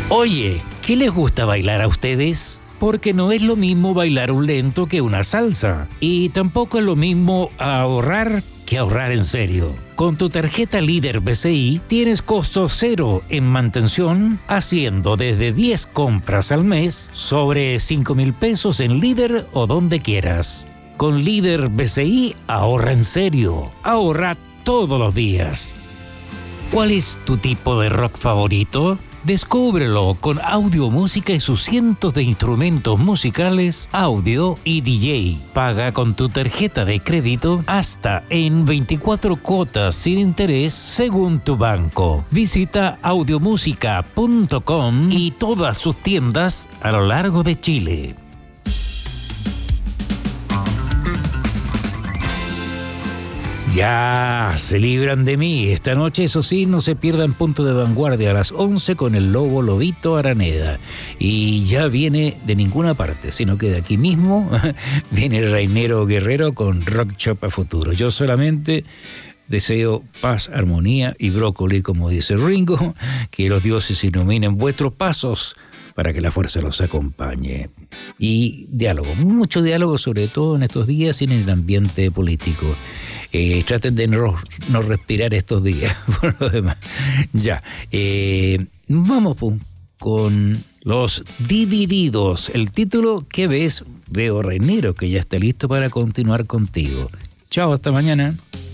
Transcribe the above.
Oye, ¿qué les gusta bailar a ustedes? Porque no es lo mismo bailar un lento que una salsa. Y tampoco es lo mismo ahorrar que ahorrar en serio. Con tu tarjeta Líder BCI tienes costo cero en mantención, haciendo desde 10 compras al mes sobre 5,000 pesos en Líder o donde quieras. Con Líder BCI ahorra en serio. Ahorra todos los días. ¿Cuál es tu tipo de rock favorito? Descúbrelo con Audio Música y sus cientos de instrumentos musicales, audio y DJ. Paga con tu tarjeta de crédito hasta en 24 cuotas sin interés según tu banco. Visita audiomusica.com y todas sus tiendas a lo largo de Chile. Ya se libran de mí. Esta noche, eso sí, no se pierdan Punto de Vanguardia a las 11 con el Lobo Lobito Araneda. Y ya viene de ninguna parte, sino que de aquí mismo viene Rainero Guerrero con Rock Shop a futuro. Yo solamente deseo paz, armonía y brócoli, como dice Ringo, que los dioses iluminen vuestros pasos para que la fuerza los acompañe. Y diálogo, mucho diálogo, sobre todo en estos días y en el ambiente político. Traten de no respirar estos días, por lo demás. Ya, vamos con Los Divididos. El título, ¿qué ves? Veo Rainero, que ya está listo para continuar contigo. Chao, hasta mañana.